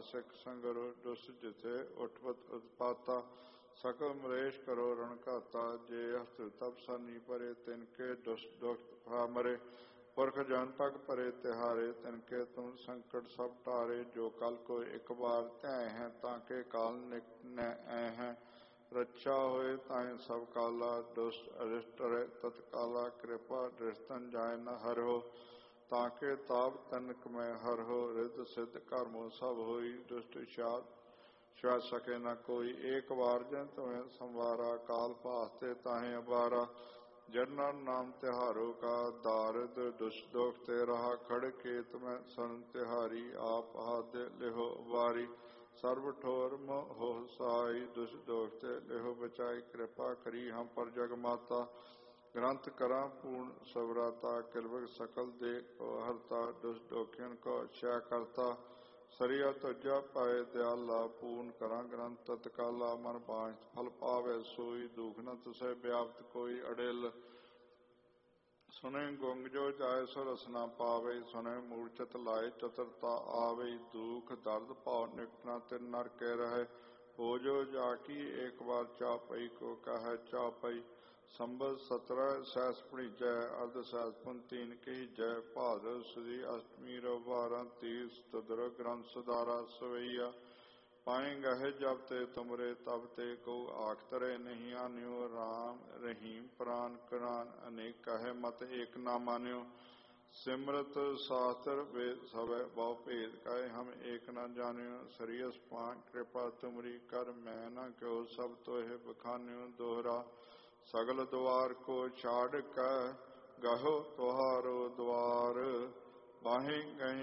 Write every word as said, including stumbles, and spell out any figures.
सिख संगरो दुस जिथे उठपत उत्पाता सकल मरेश करो रण घाता जे हस्त तप सनी परे तिनके दुष्ट दुख मरे पुरख जन पग परे तिहारे तिनके तुम संकट सब टारे जो कल को एक बार त्याय है ताके काल निक न हैं रक्षा होए ताए सब काला दुष्ट अरिष्ट तत्काला कृपा दृष्टन जाय न हर हो ताके ताप तनक में हर हो रिद्ध सिद्ध कर्मो सब होई दुष्ट शाद श्वा सके न कोई एक बार जन तुम्हें संवारा काल पास्ते ताहे अबारा जरना नाम तिहारों का दारिद दुष्ट दुख ते रहा खड़ केत में सन तिहारी आप हाथ लिहो बारी सर्व ठोर हो साई दुष्ट दुख ते लिहो बचाई कृपा करी हम पर जग माता ग्रंथ करा पूर्ण सवराता किलवक सकल दे हरता दुष्ट दोखियन को क्षय करता सरिया तुझा पाए दयाला पूर्ण करा ग्रंथ तत्काला मन बांझ फल पावे सोई दुख न तुसे व्याप्त कोई अड़ेल सुने गुंग जो जाय सो रसना पावे सुने मूर्छत लाए चतुरता आवे दुख दर्द पाव निकटना तिर नर के रहे हो जो जाकी एक बार चापई को कह चापई संबत सत्रह सहस पुणी जय अर्ध सहस पुन तीन की जय भाद्र सुदी अष्टमी रविवार तीस तुदर ग्रंथ सुधारा सवैया पाए गहे जब ते तुमरे तब ते को आखतरे नहीं आन्यो राम रहीम प्राण करान अनेक कहे मत एक ना मान्यो सिमरत शास्त्र वेद सब बहु भेद कहे हम एक न जान्यो सरियस पान कृपा तुमरी कर मैं न क्यों सब तोहे बखान्यो दोहरा सगल द्वार को छाड़ कर गहो तुहारो द्वार बाहें गहे